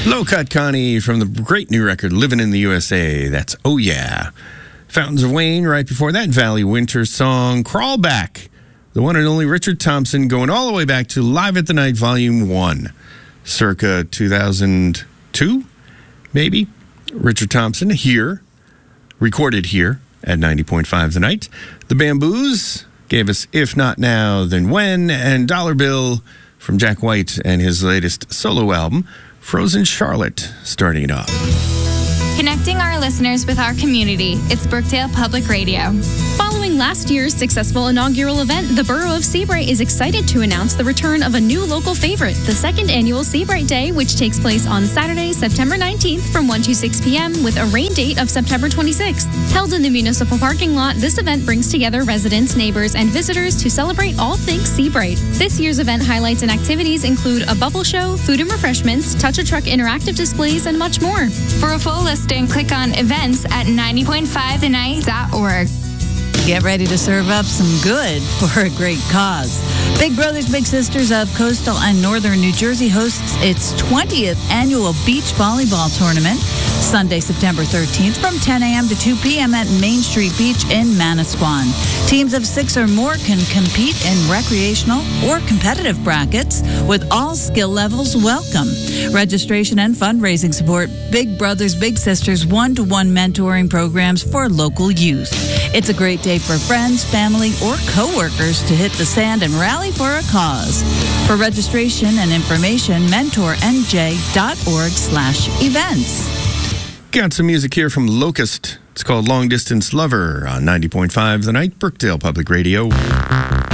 Low Cut Connie from the great new record, Living in the USA. That's Oh Yeah. Fountains of Wayne, right before that, Valley Winter song, Crawl Back. The one and only Richard Thompson, going all the way back to Live at the Night, Volume 1, circa 2002, maybe. Richard Thompson here, recorded here at 90.5 The Night. The Bamboos gave us If Not Now, Then When, and Dollar Bill from Jack White and his latest solo album, Frozen Charlotte, starting it off. Connecting our listeners with our community, it's Brookdale Public Radio. Following last year's successful inaugural event, the Borough of Seabright is excited to announce the return of a new local favorite, the second annual Seabright Day, which takes place on Saturday, September 19th from 1 to 6 p.m. with a rain date of September 26th. Held in the municipal parking lot, this event brings together residents, neighbors, and visitors to celebrate all things Seabright. This year's event highlights and activities include a bubble show, food and refreshments, touch-a-truck interactive displays, and much more. For a full listing, click on events at 90.5thenight.org. Get ready to serve up some good for a great cause. Big Brothers Big Sisters of Coastal and Northern New Jersey hosts its 20th annual beach volleyball tournament Sunday, September 13th from 10 a.m. to 2 p.m. at Main Street Beach in Manasquan. Teams of 6 or more can compete in recreational or competitive brackets with all skill levels welcome. Registration and fundraising support Big Brothers Big Sisters one-to-one mentoring programs for local youth. It's a great day for friends, family, or coworkers to hit the sand and rally for a cause. For registration and information, mentornj.org/events. Got some music here from Locust. It's called Long Distance Lover on 90.5 The Night, Brookdale Public Radio.